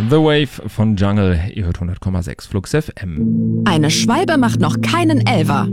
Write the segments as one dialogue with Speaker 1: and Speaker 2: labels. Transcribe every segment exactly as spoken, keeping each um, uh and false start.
Speaker 1: The Wave von Jungle, ihr hört hundert Komma sechs Flux F M.
Speaker 2: Eine Schwalbe macht noch keinen Elfer.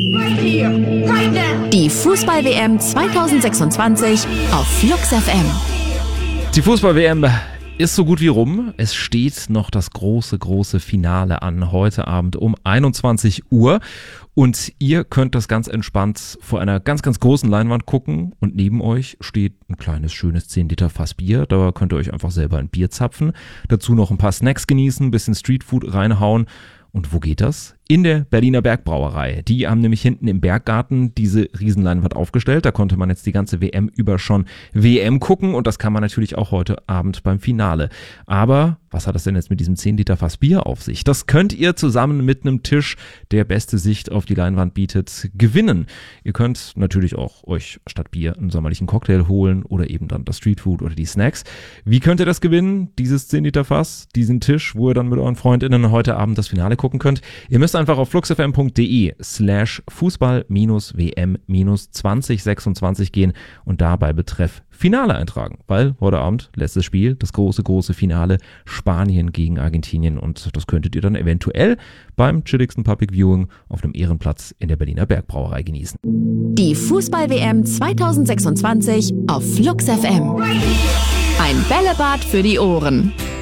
Speaker 2: Die Fußball-W M zwanzig sechsundzwanzig auf Flux F M.
Speaker 1: Die Fußball-W M ist so gut wie rum. Es steht noch das große, große Finale an, heute Abend um einundzwanzig Uhr. Und ihr könnt das ganz entspannt vor einer ganz, ganz großen Leinwand gucken. Und neben euch steht ein kleines, schönes zehn Liter Fass Bier. Da könnt ihr euch einfach selber ein Bier zapfen. Dazu noch ein paar Snacks genießen, ein bisschen Streetfood reinhauen. Und wo geht das? In der Berliner Bergbrauerei. Die haben nämlich hinten im Berggarten diese Riesenleinwand aufgestellt. Da konnte man jetzt die ganze W M über schon W M gucken und das kann man natürlich auch heute Abend beim Finale. Aber was hat das denn jetzt mit diesem zehn Liter Fass Bier auf sich? Das könnt ihr zusammen mit einem Tisch, der beste Sicht auf die Leinwand bietet, gewinnen. Ihr könnt natürlich auch euch statt Bier einen sommerlichen Cocktail holen oder eben dann das Streetfood oder die Snacks. Wie könnt ihr das gewinnen? Dieses zehn Liter Fass, diesen Tisch, wo ihr dann mit euren FreundInnen heute Abend das Finale gucken könnt. Ihr müsst einfach auf fluxfm.de slash Fußball-WM zwanzig sechsundzwanzig gehen und dabei Betreff Finale eintragen, weil heute Abend letztes Spiel, das große, große Finale Spanien gegen Argentinien und das könntet ihr dann eventuell beim chilligsten Public Viewing auf einem Ehrenplatz in der Berliner Bergbrauerei genießen.
Speaker 2: Die Fußball-W M zwanzig sechsundzwanzig auf Flux F M. Ein Bällebad für die Ohren.